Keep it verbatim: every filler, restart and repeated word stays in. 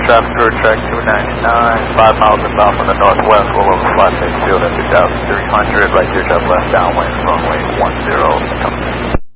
traffic for track two ninety-nine, five miles inbound from the northwest, well over flat face field at two thousand three hundred, right here, just left downwind, runway one zero.